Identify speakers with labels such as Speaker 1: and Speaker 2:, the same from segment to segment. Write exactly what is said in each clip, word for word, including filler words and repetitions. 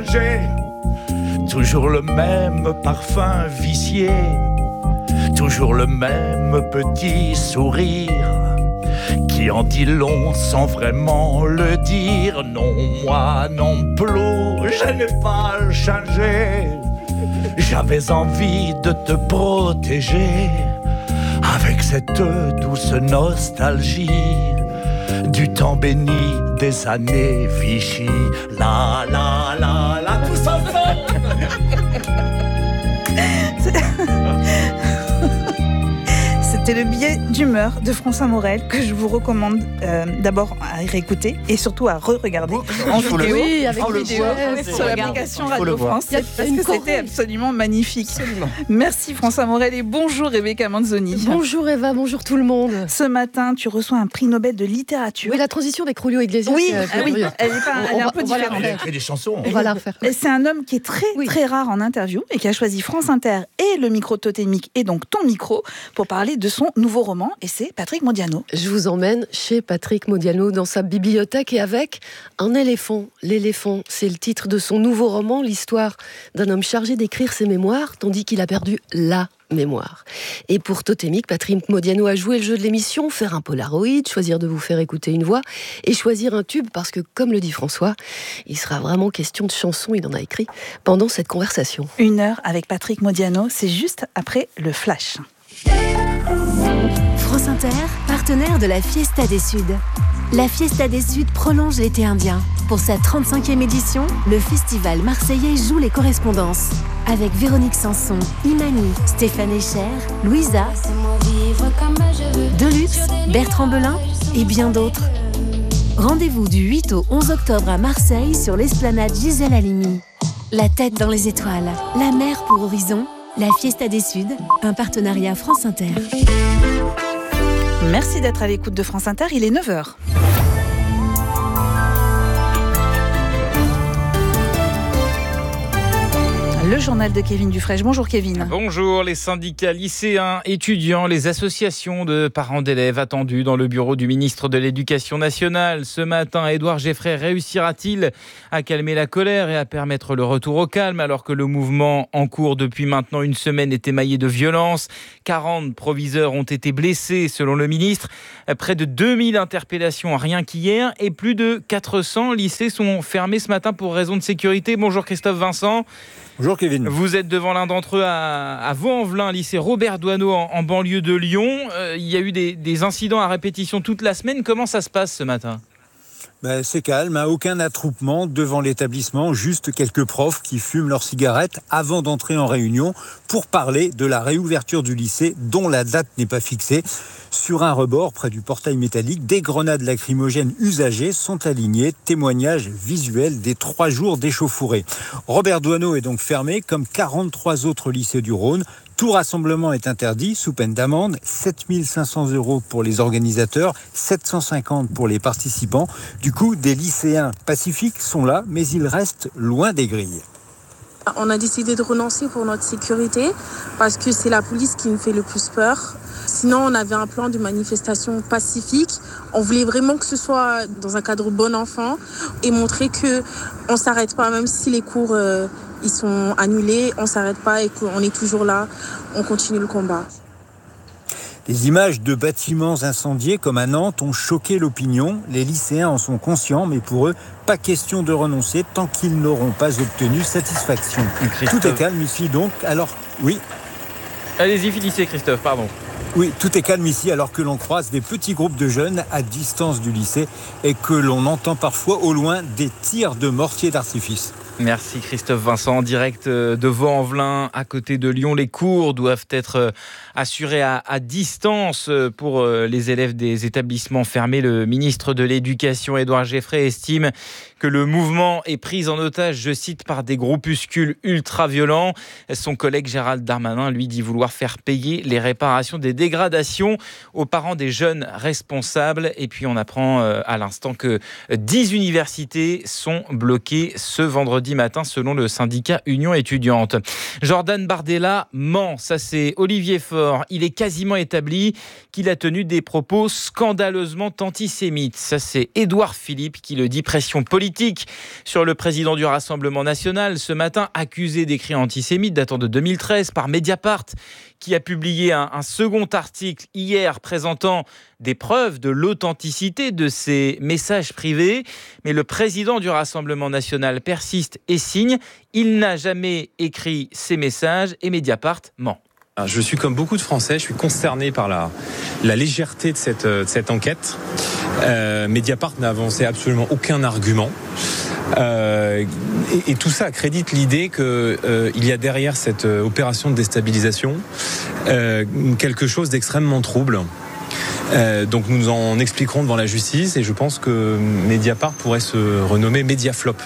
Speaker 1: changé. Toujours le même parfum vicié, toujours le même petit sourire qui en dit long sans vraiment le dire. Non, moi non plus, je n'ai pas changé. J'avais envie de te protéger avec cette douce nostalgie du temps béni des années Vichy. La la la la, tous ensemble.
Speaker 2: C'était le billet d'humeur de François Morel que je vous recommande euh, d'abord à réécouter et surtout à re-regarder en vidéo,
Speaker 3: oui, avec
Speaker 2: en vidéo
Speaker 3: ouais,
Speaker 2: sur l'application Radio France parce que c'était absolument magnifique.
Speaker 3: Absolument.
Speaker 2: Merci François Morel et bonjour Rebecca Manzoni.
Speaker 3: Bonjour Eva, bonjour tout le monde.
Speaker 2: Ce matin, tu reçois un prix Nobel de littérature.
Speaker 3: Oui, la transition avec Julio Iglesias.
Speaker 2: Oui,
Speaker 3: euh,
Speaker 2: ah oui, elle est, pas, elle est un peu différente.
Speaker 1: Elle a écrit des chansons.
Speaker 3: On va la refaire.
Speaker 2: Et c'est un homme qui est très oui. très rare en interview et qui a choisi France Inter et le micro totémique et donc ton micro pour parler de son nouveau roman. Et c'est Patrick Modiano.
Speaker 3: Je vous emmène chez Patrick Modiano dans sa bibliothèque et avec un éléphant. L'éléphant, c'est le titre de son nouveau roman, l'histoire d'un homme chargé d'écrire ses mémoires, tandis qu'il a perdu la mémoire. Et pour Totémique, Patrick Modiano a joué le jeu de l'émission, faire un polaroid, choisir de vous faire écouter une voix et choisir un tube, parce que, comme le dit François, il sera vraiment question de chansons, il en a écrit, pendant cette conversation.
Speaker 2: Une heure avec Patrick Modiano, c'est juste après le Flash.
Speaker 4: France Inter, partenaire de la Fiesta des Suds. La Fiesta des Suds prolonge l'été indien. Pour sa trente-cinquième édition, le festival marseillais joue les correspondances. Avec Véronique Sanson, Imani, Stéphane Echer, Louisa, Deluxe, Bertrand Belin et bien d'autres. Rendez-vous du huit au onze octobre à Marseille sur l'esplanade Gisèle Halimi. La tête dans les étoiles, la mer pour horizon, la Fiesta des Suds, un partenariat France Inter.
Speaker 2: Merci d'être à l'écoute de France Inter, il est neuf heures. Le journal de Kevin Dufresne. Bonjour Kevin.
Speaker 5: Bonjour. Les syndicats lycéens, étudiants, les associations de parents d'élèves attendus dans le bureau du ministre de l'Éducation nationale. Ce matin, Édouard Geoffrey réussira-t-il à calmer la colère et à permettre le retour au calme alors que le mouvement en cours depuis maintenant une semaine est émaillé de violence? quarante proviseurs ont été blessés selon le ministre. Près de deux mille interpellations rien qu'hier et plus de quatre cents lycées sont fermés ce matin pour raison de sécurité. Bonjour Christophe Vincent.
Speaker 6: Bonjour Kevin.
Speaker 5: Vous êtes devant l'un d'entre eux à, à Vaux-en-Velin, lycée Robert Doisneau en, en banlieue de Lyon. Euh, il y a eu des, des incidents à répétition toute la semaine. Comment ça se passe ce matin ?
Speaker 6: Ben, c'est calme, hein, aucun attroupement devant l'établissement, juste quelques profs qui fument leurs cigarettes avant d'entrer en réunion pour parler de la réouverture du lycée dont la date n'est pas fixée. Sur un rebord près du portail métallique, des grenades lacrymogènes usagées sont alignées, témoignage visuel des trois jours d'échauffourée. Robert Doisneau est donc fermé comme quarante-trois autres lycées du Rhône. Tout rassemblement est interdit sous peine d'amende, sept mille cinq cents euros pour les organisateurs, sept cent cinquante pour les participants. Du coup, des lycéens pacifiques sont là, mais ils restent loin des grilles.
Speaker 7: On a décidé de renoncer pour notre sécurité parce que c'est la police qui nous fait le plus peur. Sinon, on avait un plan de manifestation pacifique. On voulait vraiment que ce soit dans un cadre bon enfant et montrer qu'on ne s'arrête pas, même si les cours euh, ils sont annulés, on ne s'arrête pas et qu'on est toujours là, on continue le combat.
Speaker 6: Les images de bâtiments incendiés comme à Nantes ont choqué l'opinion. Les lycéens en sont conscients, mais pour eux, pas question de renoncer tant qu'ils n'auront pas obtenu satisfaction.
Speaker 5: Christophe.
Speaker 6: Tout est calme ici donc, alors oui.
Speaker 5: Allez-y, finissez Christophe, pardon.
Speaker 6: Oui, tout est calme ici alors que l'on croise des petits groupes de jeunes à distance du lycée et que l'on entend parfois au loin des tirs de mortiers d'artifice.
Speaker 5: Merci Christophe Vincent, en direct de Vaux-en-Velin, à côté de Lyon. Les cours doivent être assurés à, à distance pour les élèves des établissements fermés. Le ministre de l'Éducation, Édouard Geoffrey, estime que le mouvement est pris en otage, je cite, par des groupuscules ultra-violents. Son collègue Gérald Darmanin, lui, dit vouloir faire payer les réparations des dégradations aux parents des jeunes responsables. Et puis on apprend à l'instant que dix universités sont bloquées ce vendredi vendredi matin selon le syndicat Union étudiante. Jordan Bardella ment, ça c'est Olivier Faure. Il est quasiment établi qu'il a tenu des propos scandaleusement antisémites. Ça c'est Édouard Philippe qui le dit. Pression politique sur le président du Rassemblement national ce matin, accusé d'écrits antisémites datant de deux mille treize par Mediapart, qui a publié un, un second article hier présentant des preuves de l'authenticité de ces messages privés. Mais le président du Rassemblement national persiste et signe. Il n'a jamais écrit ces messages et Mediapart ment.
Speaker 8: Je suis comme beaucoup de Français, je suis consterné par la, la légèreté de cette, de cette enquête. Euh, Mediapart n'a avancé absolument aucun argument. Euh, et, et tout ça accrédite l'idée qu'il euh, y a derrière cette euh, opération de déstabilisation euh, quelque chose d'extrêmement trouble. Euh, donc nous en expliquerons devant la justice et je pense que Mediapart pourrait se renommer Mediaflop.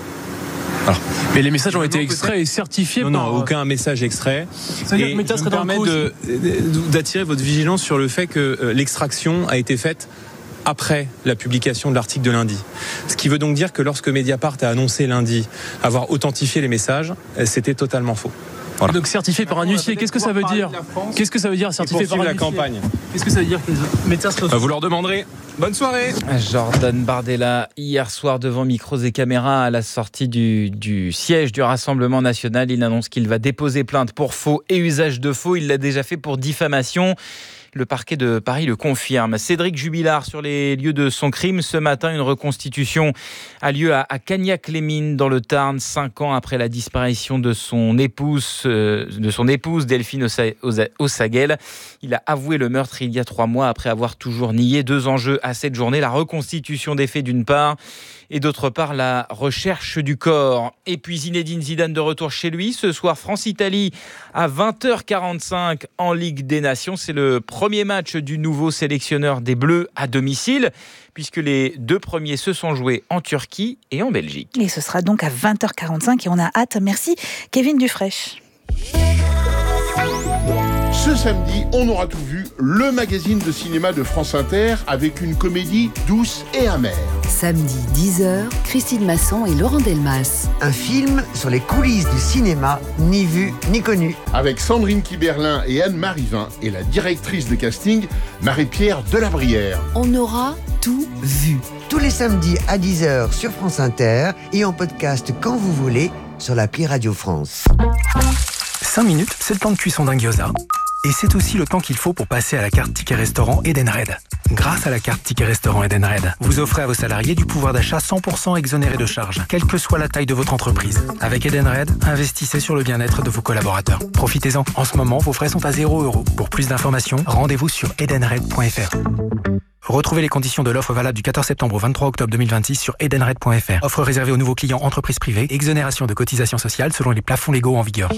Speaker 9: Alors, mais les messages ont été extraits et certifiés
Speaker 8: non,
Speaker 9: par...
Speaker 8: Non, aucun message extrait.
Speaker 9: Ça veut dire
Speaker 8: et
Speaker 9: que Meta
Speaker 8: je
Speaker 9: serait
Speaker 8: me
Speaker 9: dans le
Speaker 8: permets
Speaker 9: coup
Speaker 8: de, de, d'attirer votre vigilance sur le fait que euh, l'extraction a été faite après la publication de l'article de lundi. Ce qui veut donc dire que lorsque Mediapart a annoncé lundi avoir authentifié les messages, c'était totalement faux.
Speaker 9: Voilà. Donc certifié par un huissier, qu'est-ce que ça veut dire ? Qu'est-ce que ça veut dire certifié par un
Speaker 8: la
Speaker 9: huissier ?
Speaker 8: campagne.
Speaker 9: Qu'est-ce que ça veut dire que les médias se...
Speaker 8: Vous leur demanderez. Bonne soirée.
Speaker 5: Jordan Bardella, hier soir devant micros et caméras à la sortie du, du siège du Rassemblement national, il annonce qu'il va déposer plainte pour faux et usage de faux. Il l'a déjà fait pour diffamation. Le parquet de Paris le confirme. Cédric Jubilard sur les lieux de son crime. Ce matin, une reconstitution a lieu à, à Cagnac-les-Mines dans le Tarn, cinq ans après la disparition de son épouse, euh, de son épouse Delphine Ossaguel. Il a avoué le meurtre il y a trois mois après avoir toujours nié. Deux enjeux à cette journée, la reconstitution des faits d'une part et d'autre part la recherche du corps. Et puis Zinedine Zidane de retour chez lui. Ce soir, France-Italie à vingt heures quarante-cinq en Ligue des Nations. C'est le premier match du nouveau sélectionneur des Bleus à domicile, puisque les deux premiers se sont joués en Turquie et en Belgique.
Speaker 2: Et ce sera donc à vingt heures quarante-cinq et on a hâte. Merci Kevin Dufraîche.
Speaker 10: Ce samedi, on aura tout vu, le magazine de cinéma de France Inter avec une comédie douce et amère.
Speaker 11: Samedi dix heures, Christine Masson et Laurent Delmas.
Speaker 12: Un film sur les coulisses du cinéma, ni vu ni connu.
Speaker 10: Avec Sandrine Kiberlin et Anne Marivin et la directrice de casting, Marie-Pierre Delabrière.
Speaker 11: On aura tout vu.
Speaker 12: Tous les samedis à dix heures sur France Inter et en podcast quand vous voulez sur l'appli Radio France.
Speaker 13: cinq minutes, c'est le temps de cuisson d'un gyoza. Et c'est aussi le temps qu'il faut pour passer à la carte Ticket Restaurant Edenred. Grâce à la carte Ticket Restaurant Edenred, vous offrez à vos salariés du pouvoir d'achat cent pour cent exonéré de charges, quelle que soit la taille de votre entreprise. Avec Edenred, investissez sur le bien-être de vos collaborateurs. Profitez-en. En ce moment, vos frais sont à zéro euro. Pour plus d'informations, rendez-vous sur edenred point f r. Retrouvez les conditions de l'offre valable du quatorze septembre au vingt-trois octobre deux mille vingt-six sur edenred point f r. Offre réservée aux nouveaux clients entreprises privées. Exonération de cotisations sociales selon les plafonds légaux en vigueur.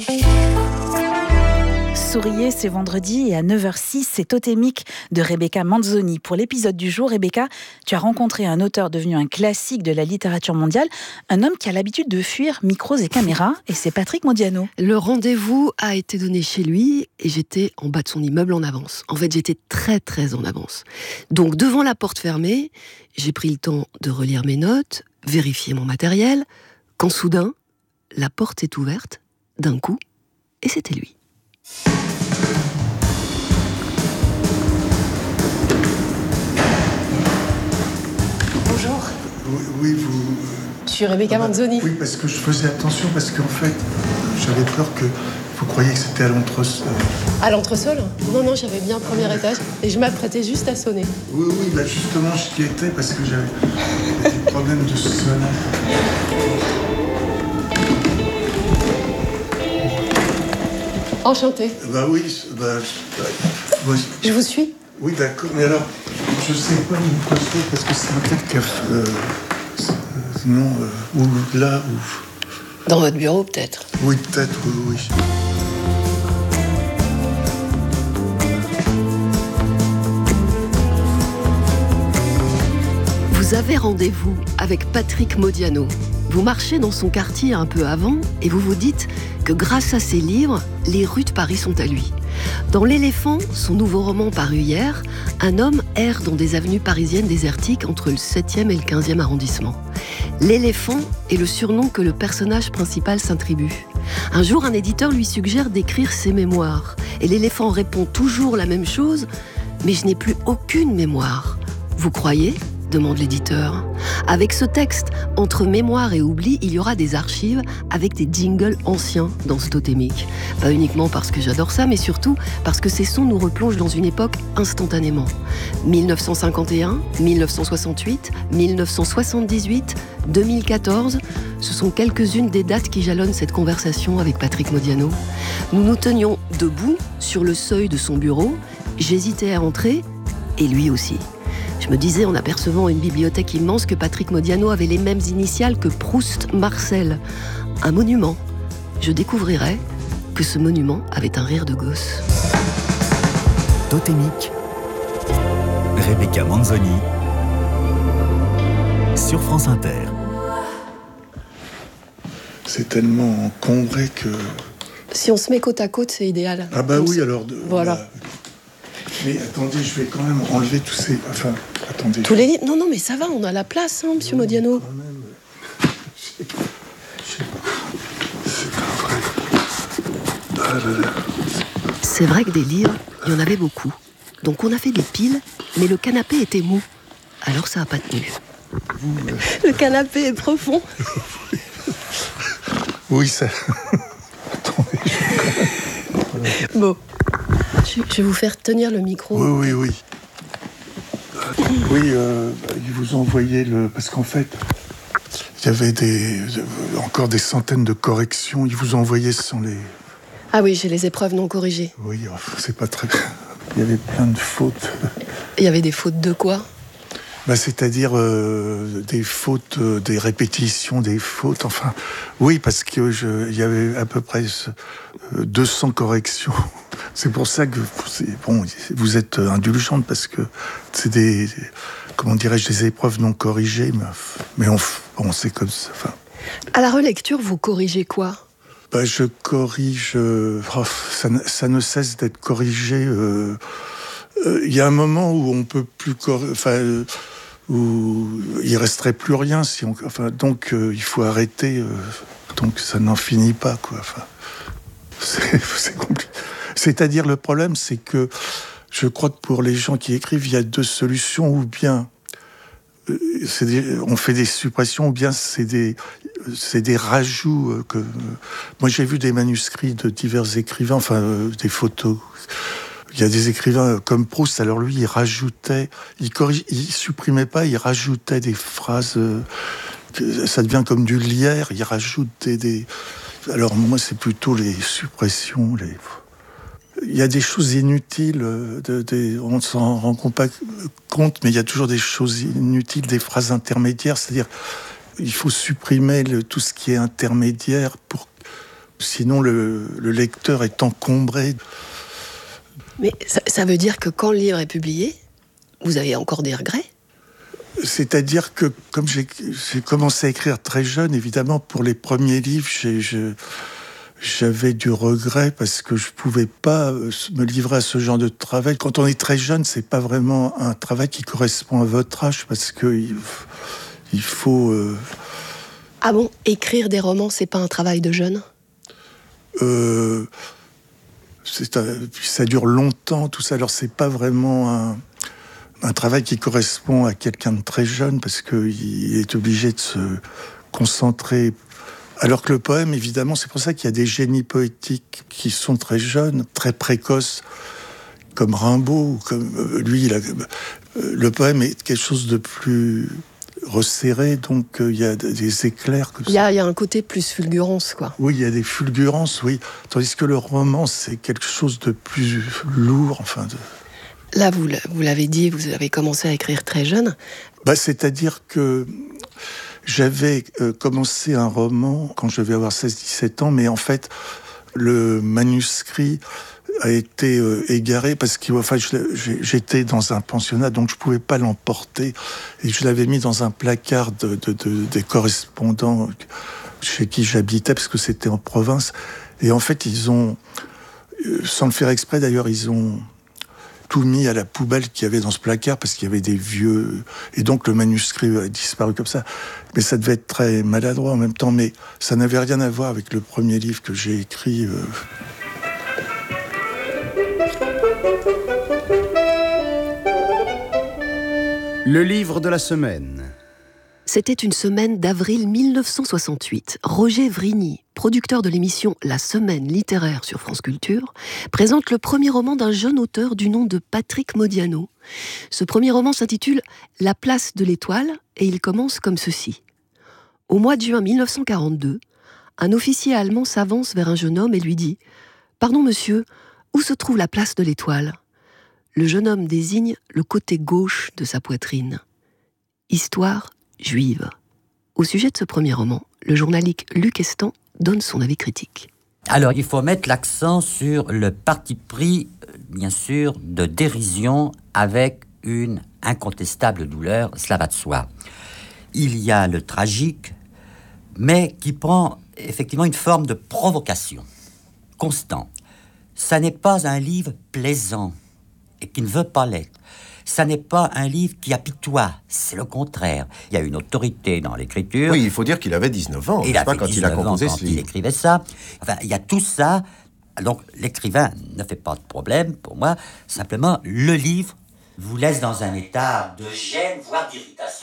Speaker 2: Souriez, c'est vendredi et à neuf heures six, c'est Totémique de Rebecca Manzoni. Pour l'épisode du jour, Rebecca, tu as rencontré un auteur devenu un classique de la littérature mondiale, un homme qui a l'habitude de fuir micros et caméras, et c'est Patrick Modiano.
Speaker 3: Le rendez-vous a été donné chez lui et j'étais en bas de son immeuble en avance. En fait, j'étais très très en avance. Donc devant la porte fermée, j'ai pris le temps de relire mes notes, vérifier mon matériel, quand soudain, la porte est ouverte, d'un coup, et c'était lui.
Speaker 14: Bonjour.
Speaker 15: Oui, oui, vous...
Speaker 14: Je suis Rebecca Manzoni.
Speaker 15: Oui, parce que je faisais attention, parce qu'en fait, j'avais peur que vous croyiez que c'était à l'entresol.
Speaker 14: À l'entresol ? Non, non, j'avais bien premier étage et je m'apprêtais juste à sonner.
Speaker 15: Oui, oui, bah justement, j'y étais parce que j'avais des problèmes de sonnerie.
Speaker 14: Enchantée.
Speaker 15: Bah oui, bah... bah ouais.
Speaker 14: Je vous suis ?
Speaker 15: Oui, d'accord, mais alors, je sais pas où me poster parce que c'est un tel café... Euh, non, euh, ou là, ou...
Speaker 14: Dans votre bureau, peut-être ?
Speaker 15: Oui, peut-être, oui, oui.
Speaker 3: Vous avez rendez-vous avec Patrick Modiano. Vous marchez dans son quartier un peu avant et vous vous dites que grâce à ses livres, les rues de Paris sont à lui. Dans L'Éléphant, son nouveau roman paru hier, un homme erre dans des avenues parisiennes désertiques entre le septième et le quinzième arrondissement. L'éléphant est le surnom que le personnage principal s'attribue. Un jour, un éditeur lui suggère d'écrire ses mémoires. Et l'éléphant répond toujours la même chose, « Mais je n'ai plus aucune mémoire. » Vous croyez ? Demande l'éditeur. Avec ce texte, entre mémoire et oubli, il y aura des archives avec des jingles anciens dans ce totémique. Pas uniquement parce que j'adore ça, mais surtout parce que ces sons nous replongent dans une époque instantanément. dix-neuf cent cinquante et un, dix-neuf cent soixante-huit, dix-neuf cent soixante-dix-huit, deux mille quatorze, ce sont quelques-unes des dates qui jalonnent cette conversation avec Patrick Modiano. Nous nous tenions debout sur le seuil de son bureau, j'hésitais à entrer, et lui aussi. Je me disais en apercevant une bibliothèque immense que Patrick Modiano avait les mêmes initiales que Proust-Marcel. Un monument. Je découvrirais que ce monument avait un rire de gosse.
Speaker 16: Totémique. Rebecca Manzoni. Sur France Inter.
Speaker 15: C'est tellement encombré que...
Speaker 14: Si on se met côte à côte, c'est idéal.
Speaker 15: Ah bah oui, alors... De,
Speaker 14: voilà.
Speaker 15: Bah, mais attendez, je vais quand même enlever tous ces... Enfin, attendez.
Speaker 14: Tous les livres. Non, non, mais ça va, on a la place, hein, monsieur Modiano.
Speaker 15: Quand même... C'est pas vrai. Ah là là.
Speaker 3: C'est vrai que des livres, il y en avait beaucoup. Donc on a fait des piles, mais le canapé était mou. Alors ça n'a pas tenu.
Speaker 14: Le canapé est profond.
Speaker 15: Oui, ça...
Speaker 14: Bon. Je vais vous faire tenir le micro.
Speaker 15: Oui, oui, oui. Oui, euh, ils vous ont envoyé le... Parce qu'en fait, il y avait des... encore des centaines de corrections. Ils vous ont envoyé sans les...
Speaker 14: Ah oui, j'ai les épreuves non corrigées.
Speaker 15: Oui, c'est pas très... Il y avait plein de fautes.
Speaker 14: Il y avait des fautes de quoi ?
Speaker 15: Bah, c'est-à-dire euh, des fautes, euh, des répétitions, des fautes, enfin... Oui, parce qu'il y avait à peu près euh, deux cents corrections. C'est pour ça que bon, vous êtes indulgente, parce que c'est des... Comment dirais-je, des épreuves non corrigées, mais, mais on, bon, c'est comme ça. Enfin...
Speaker 14: À la relecture, vous corrigez quoi ?
Speaker 15: Bah, je corrige... Euh, oh, ça, ça ne cesse d'être corrigé... Euh, Il euh, y a un moment où on peut plus, cor... enfin, euh, où il resterait plus rien. Si on... enfin, donc euh, il faut arrêter. Euh, donc ça n'en finit pas, quoi. Enfin, c'est, c'est compliqué. C'est-à-dire, le problème, c'est que je crois que pour les gens qui écrivent, il y a deux solutions. Ou bien euh, c'est des... on fait des suppressions, ou bien c'est des c'est des rajouts. Euh, que moi j'ai vu des manuscrits de divers écrivains, enfin euh, des photos. Il y a des écrivains comme Proust, alors lui, il rajoutait, il corrige, il supprimait pas, il rajoutait des phrases, euh, ça devient comme du lierre, il rajoute des, des... Alors moi, c'est plutôt les suppressions, les... Il y a des choses inutiles, de, de, on ne s'en rend pas compte, mais il y a toujours des choses inutiles, des phrases intermédiaires, c'est-à-dire, il faut supprimer le, tout ce qui est intermédiaire, pour... sinon le, le lecteur est encombré.
Speaker 14: Mais ça, ça veut dire que quand le livre est publié, vous avez encore des regrets ?
Speaker 15: C'est-à-dire que, comme j'ai, j'ai commencé à écrire très jeune, évidemment, pour les premiers livres, j'ai, je, j'avais du regret parce que je ne pouvais pas me livrer à ce genre de travail. Quand on est très jeune, ce n'est pas vraiment un travail qui correspond à votre âge, parce qu'il il faut... Euh...
Speaker 14: Ah bon ? Écrire des romans, ce n'est pas un travail de jeune ?
Speaker 15: Euh... C'est un, ça dure longtemps, tout ça. Alors, c'est pas vraiment un, un travail qui correspond à quelqu'un de très jeune, parce qu'il est obligé de se concentrer. Alors que le poème, évidemment, c'est pour ça qu'il y a des génies poétiques qui sont très jeunes, très précoces, comme Rimbaud. Comme, lui, il a, le poème est quelque chose de plus resserré, donc il euh, y a des éclairs.
Speaker 14: Il y, y a un côté plus fulgurance, quoi.
Speaker 15: Oui, il y a des fulgurances, oui. Tandis que le roman, c'est quelque chose de plus lourd, enfin... De...
Speaker 14: Là, vous, vous l'avez dit, vous avez commencé à écrire très jeune.
Speaker 15: Bah, c'est-à-dire que j'avais euh, commencé un roman quand je devais avoir seize dix-sept ans, mais en fait, le manuscrit a été euh, égaré parce que enfin, je, j'étais dans un pensionnat, donc je pouvais pas l'emporter, et je l'avais mis dans un placard de, de, de, des correspondants chez qui j'habitais, parce que c'était en province. Et en fait, ils ont, sans le faire exprès d'ailleurs, ils ont, tout mis à la poubelle qu'il y avait dans ce placard parce qu'il y avait des vieux... Et donc le manuscrit a disparu comme ça. Mais ça devait être très maladroit en même temps. Mais ça n'avait rien à voir avec le premier livre que j'ai écrit. Euh...
Speaker 17: Le livre de la semaine.
Speaker 3: C'était une semaine d'avril mille neuf cent soixante-huit. Roger Vrigny, producteur de l'émission La Semaine littéraire sur France Culture, présente le premier roman d'un jeune auteur du nom de Patrick Modiano. Ce premier roman s'intitule La place de l'étoile et il commence comme ceci. Au mois de juin mille neuf cent quarante-deux, un officier allemand s'avance vers un jeune homme et lui dit « Pardon monsieur, où se trouve la place de l'étoile ?» Le jeune homme désigne le côté gauche de sa poitrine. Histoire juive. Au sujet de ce premier roman, le journaliste Luc Estan donne son avis critique.
Speaker 18: Alors, il faut mettre l'accent sur le parti pris, bien sûr, de dérision avec une incontestable douleur, cela va de soi. Il y a le tragique, mais qui prend effectivement une forme de provocation, constant. Ça n'est pas un livre plaisant et qui ne veut pas l'être. Ça n'est pas un livre qui apitoie, c'est le contraire. Il y a une autorité dans l'écriture.
Speaker 17: Oui, il faut dire qu'il avait dix-neuf ans,
Speaker 18: il
Speaker 17: je sais pas,
Speaker 18: avait
Speaker 17: quand il a composé
Speaker 18: quand
Speaker 17: ce livre.
Speaker 18: il écrivait ça. Enfin, il y a tout ça. Donc, l'écrivain ne fait pas de problème, pour moi. Simplement, le livre vous laisse dans un état de gêne, voire d'irritation.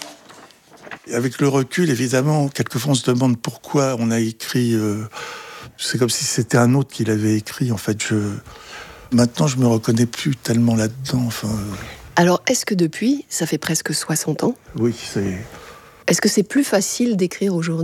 Speaker 15: Avec le recul, évidemment, quelquefois on se demande pourquoi on a écrit... Euh, c'est comme si c'était un autre qui l'avait écrit, en fait. Je... Maintenant, je me reconnais plus tellement là-dedans, enfin... Euh...
Speaker 3: Alors, est-ce que depuis, ça fait presque soixante ans ?
Speaker 15: Oui, c'est...
Speaker 3: Est-ce que c'est plus facile d'écrire aujourd'hui ?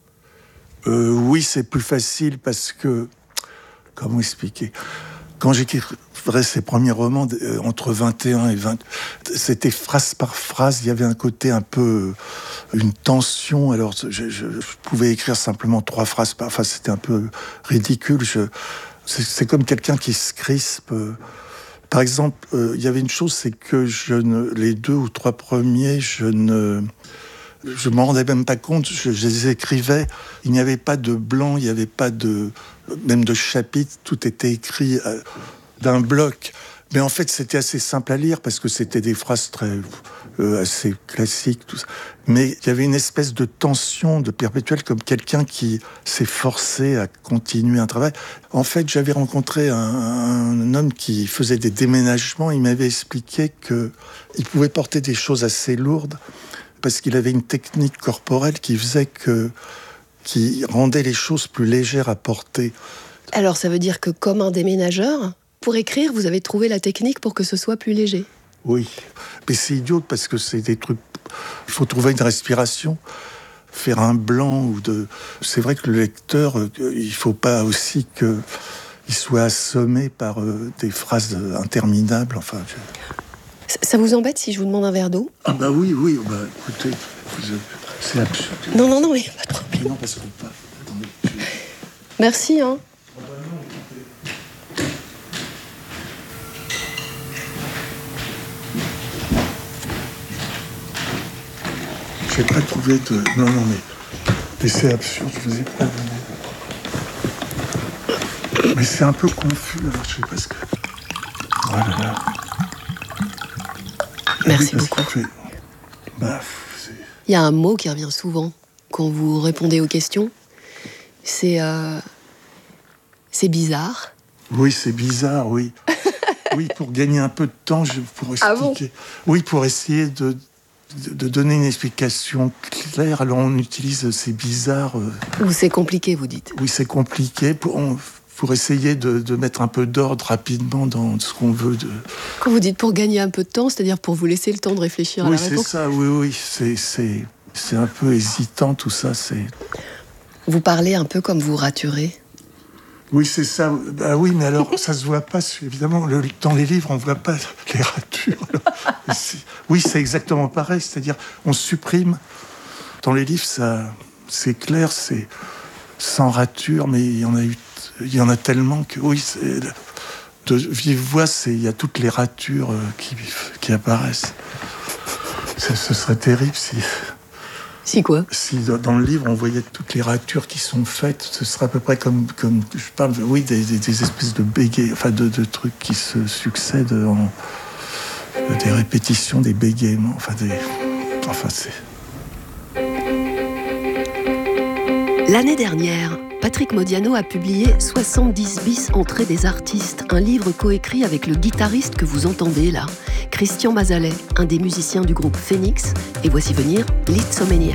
Speaker 15: euh, Oui, c'est plus facile parce que... Comment expliquer ? Quand j'écrivais ces premiers romans, euh, entre vingt et un et vingt... C'était phrase par phrase, il y avait un côté un peu... Euh, une tension, alors je, je, je pouvais écrire simplement trois phrases par... Enfin, c'était un peu ridicule. Je, c'est, c'est comme quelqu'un qui se crispe... Euh, Par exemple, il euh, y avait une chose, c'est que je ne, les deux ou trois premiers, je ne je m'en rendais même pas compte, je, je les écrivais, il n'y avait pas de blanc, il n'y avait pas de même de chapitre, tout était écrit euh, d'un bloc. Mais en fait, c'était assez simple à lire parce que c'était des phrases très euh, assez classiques, tout ça. Mais il y avait une espèce de tension, de perpétuelle, comme quelqu'un qui s'est forcé à continuer un travail. En fait, j'avais rencontré un, un homme qui faisait des déménagements. Il m'avait expliqué qu'il pouvait porter des choses assez lourdes parce qu'il avait une technique corporelle qui faisait que, qui rendait les choses plus légères à porter.
Speaker 3: Alors, ça veut dire que comme un déménageur, pour écrire, vous avez trouvé la technique pour que ce soit plus léger ?
Speaker 15: Oui, mais c'est idiot parce que c'est des trucs... Il faut trouver une respiration, faire un blanc ou de... C'est vrai que le lecteur, il ne faut pas aussi qu'il soit assommé par des phrases interminables. Enfin, je...
Speaker 3: Ça vous embête si je vous demande un verre d'eau ?
Speaker 15: Ah bah oui, oui, bah écoutez, c'est absurde.
Speaker 3: Non, non, non, mais pas trop.
Speaker 15: Non, parce qu'on pas... Attendez, je...
Speaker 3: Merci, hein.
Speaker 15: J'ai pas trouvé de... Non, non, mais... Mais c'est absurde, je vous ai pas donné. Mais c'est un peu confus, alors je sais pas ce que... Voilà.
Speaker 3: Merci
Speaker 15: oui,
Speaker 3: beaucoup.
Speaker 15: Fait... Bah, c'est...
Speaker 3: Il y a un mot qui revient souvent quand vous répondez aux questions. C'est... Euh... C'est bizarre.
Speaker 15: Oui, c'est bizarre, oui. Oui, pour gagner un peu de temps, je pour expliquer...
Speaker 3: Ah bon ?
Speaker 15: Oui, pour essayer de... de donner une explication claire, alors on utilise c'est bizarre.
Speaker 3: Ou c'est compliqué, vous dites.
Speaker 15: Oui, c'est compliqué pour, on, pour essayer de, de mettre un peu d'ordre rapidement dans ce qu'on veut. De...
Speaker 3: Quand vous dites pour gagner un peu de temps, c'est-à-dire pour vous laisser le temps de réfléchir
Speaker 15: oui,
Speaker 3: à la réponse.
Speaker 15: Oui, c'est ça, oui, oui, c'est, c'est, c'est un peu hésitant tout ça. C'est...
Speaker 3: Vous parlez un peu comme vous raturez.
Speaker 15: Oui, c'est ça. Bah oui, mais alors, ça se voit pas, évidemment. Le, dans les livres, on voit pas les ratures. C'est, oui, c'est exactement pareil. C'est-à-dire, on supprime. Dans les livres, ça, c'est clair, c'est sans rature, mais il y en a eu, il y en a tellement que, oui, c'est, de vive voix, c'est, il y a toutes les ratures qui, qui apparaissent. Ça, ce serait terrible si...
Speaker 14: Si quoi?
Speaker 15: Si dans le livre on voyait toutes les ratures qui sont faites, ce serait à peu près comme, comme je parle, oui, des, des, des espèces de bégayes, enfin de, de trucs qui se succèdent en des répétitions, des bégaiements, enfin des, enfin c'est.
Speaker 3: L'année dernière, Patrick Modiano a publié soixante-dix bis entrées des artistes, un livre coécrit avec le guitariste que vous entendez là, Christian Mazalet, un des musiciens du groupe Phoenix, et voici venir Lisztomania.